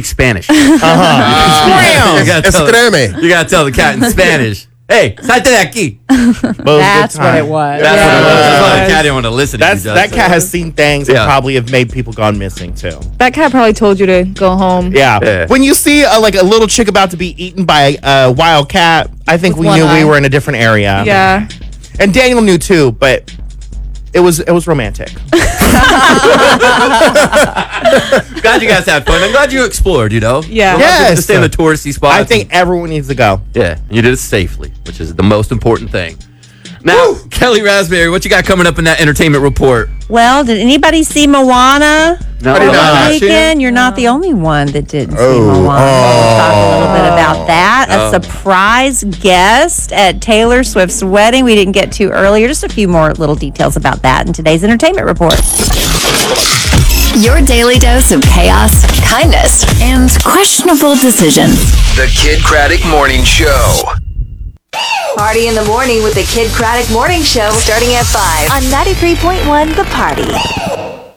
speak Spanish. Escreme. You gotta tell the cat in Spanish. Hey, salte de aquí. That's what it was. That's what it was. That's why the cat didn't want to listen to you. That cat has seen things that probably have made people gone missing too. That cat probably told you to go home. Yeah. When you see a little chick about to be eaten by a wild cat, I think we knew we were in a different area. Yeah. And Daniel knew too, but it was romantic. Glad you guys had fun. I'm glad you explored, Yeah. Yes. To stay in the touristy spots. I think everyone needs to go. Yeah. You did it safely, which is the most important thing. Now, Kelly Raspberry, what you got coming up in that entertainment report? Well, did anybody see Moana? No. Over the weekend? You're not the only one that didn't see Moana. We'll talk a little bit about that. A surprise guest at Taylor Swift's wedding we didn't get to earlier. Just a few more little details about that in today's entertainment report. Your daily dose of chaos, kindness, and questionable decisions. The Kid Craddock Morning Show. Party in the morning with the Kid Craddock Morning Show starting at 5 on 93.1 The Party.